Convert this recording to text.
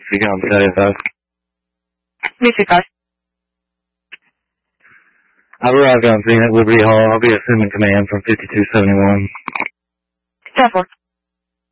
Speaking on Battalion 5. B25. I've arrived on scene at Liberty Hall. I'll be assuming command from 5271. 10-4.